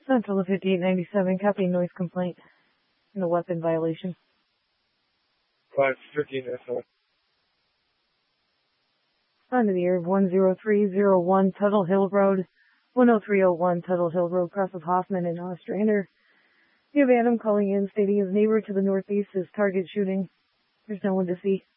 Central of 5897, copy noise complaint and a weapon violation. 515 SR. Onto the air of 10301 Tuttle Hill Road, 10301 Tuttle Hill Road, cross of Hoffman and Ostrander. You have Adam calling in, stating his neighbor to the northeast is target shooting. There's no one to see.